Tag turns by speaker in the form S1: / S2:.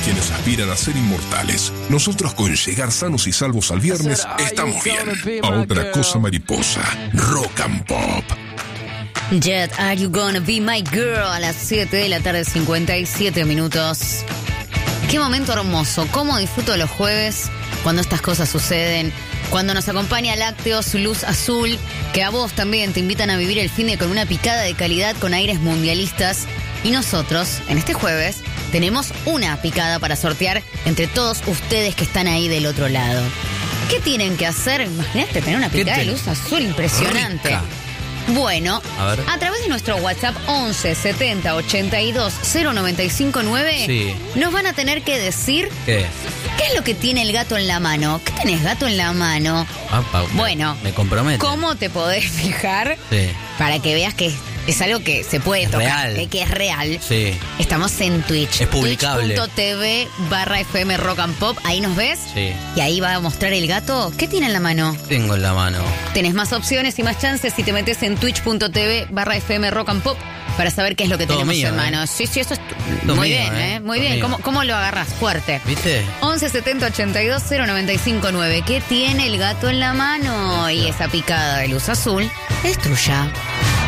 S1: quienes aspiran a ser inmortales. Nosotros con llegar sanos y salvos al viernes estamos bien. A otra cosa mariposa. Rock and Pop.
S2: Jet, Are You Gonna Be My Girl? A las 7 de la tarde, 57 minutos. Qué momento hermoso. Cómo disfruto los jueves cuando estas cosas suceden. Cuando nos acompaña Lácteos Luz Azul, que a vos también te invitan a vivir el finde con una picada de calidad con aires mundialistas. Y nosotros, en este jueves, tenemos una picada para sortear entre todos ustedes que están ahí del otro lado. ¿Qué tienen que hacer? Imagínate tener una picada de luz azul impresionante.
S3: Rica.
S2: Bueno, a través de nuestro WhatsApp 11 70 82 095 9
S3: Sí.
S2: nos van a tener que decir
S3: ¿Qué?
S2: qué es lo que tiene el gato en la mano. ¿Qué tenés, gato en la mano? Bueno,
S3: me compromete.
S2: ¿cómo te podés fijar
S3: Sí.
S2: para que veas que es algo que se puede tocar,
S3: real.
S2: que es real?
S3: Sí.
S2: Estamos en Twitch.
S3: Es publicable.
S2: Twitch.tv/FM Rock and Pop. Ahí nos ves.
S3: Sí.
S2: Y ahí va a mostrar el gato. ¿Qué tiene en la mano?
S3: Tengo en la mano.
S2: Tenés más opciones y más chances si te metes en Twitch.tv/FM Rock and Pop para saber qué es lo que
S3: Todo
S2: tenemos
S3: mío,
S2: en mano. Sí, eso es
S3: Todo
S2: muy
S3: mío,
S2: bien, ¿eh? Muy
S3: Todo
S2: bien.
S3: mío.
S2: ¿Cómo lo agarras? Fuerte.
S3: ¿Viste?
S2: 11 70 82 095 9. ¿Qué tiene el gato en la mano? Y esa picada de luz azul es tuya.